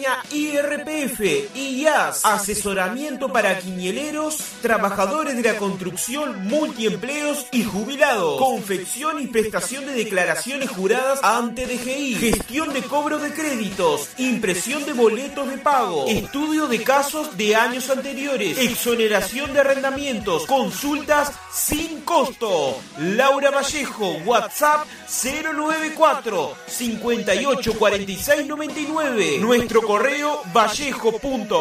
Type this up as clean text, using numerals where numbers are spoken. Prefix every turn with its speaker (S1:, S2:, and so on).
S1: Línea IRPF, IAS, asesoramiento para quinieleros, trabajadores de la construcción, multiempleos y jubilados, confección y prestación de declaraciones juradas ante DGI, gestión de cobro de créditos, impresión de boletos de pago, estudio de casos de años anteriores, exoneración de arrendamientos, consultas sin costo. Laura Vallejo, WhatsApp 094 58 46 99. Nuestro correo vallejo.com